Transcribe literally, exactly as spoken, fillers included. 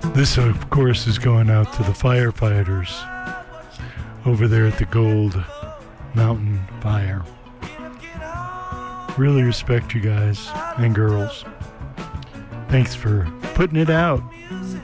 This, of course, is going out to the firefighters over there at the Gold Mountain Fire. Really respect you guys and girls. Thanks for putting it out.